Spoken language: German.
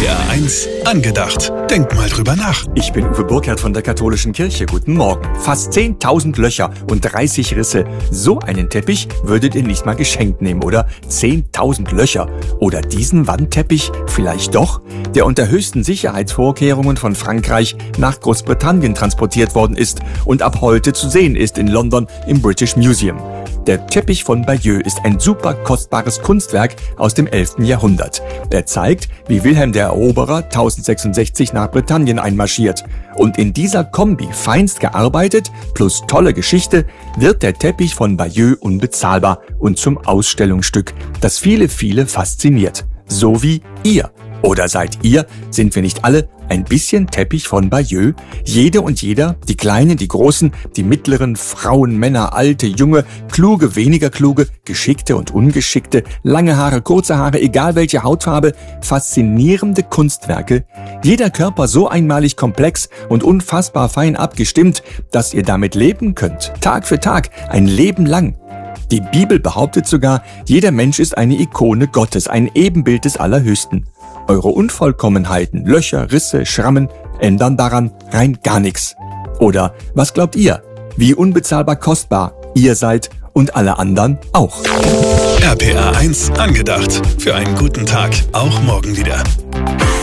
RPR 1 angedacht. Denk mal drüber nach. Ich bin Uwe Burkhardt von der Katholischen Kirche. Guten Morgen. Fast 10.000 Löcher und 30 Risse. So einen Teppich würdet ihr nicht mal geschenkt nehmen, oder? 10.000 Löcher. Oder diesen Wandteppich vielleicht doch, der unter höchsten Sicherheitsvorkehrungen von Frankreich nach Großbritannien transportiert worden ist und ab heute zu sehen ist in London im British Museum. Der Teppich von Bayeux ist ein super kostbares Kunstwerk aus dem 11. Jahrhundert. Er zeigt, wie Wilhelm der Eroberer 1066 nach Britannien einmarschiert. Und in dieser Kombi feinst gearbeitet plus tolle Geschichte wird der Teppich von Bayeux unbezahlbar und zum Ausstellungsstück, das viele fasziniert. So wie ihr. Oder seid ihr, sind wir nicht alle, ein bisschen Teppich von Bayeux? Jede und jeder, die Kleinen, die Großen, die Mittleren, Frauen, Männer, Alte, Junge, Kluge, weniger Kluge, Geschickte und Ungeschickte, lange Haare, kurze Haare, egal welche Hautfarbe, faszinierende Kunstwerke, jeder Körper so einmalig komplex und unfassbar fein abgestimmt, dass ihr damit leben könnt, Tag für Tag, ein Leben lang. Die Bibel behauptet sogar, jeder Mensch ist eine Ikone Gottes, ein Ebenbild des Allerhöchsten. Eure Unvollkommenheiten, Löcher, Risse, Schrammen ändern daran rein gar nichts. Oder was glaubt ihr? Wie unbezahlbar kostbar ihr seid und alle anderen auch. RPR 1 angedacht. Für einen guten Tag, auch morgen wieder.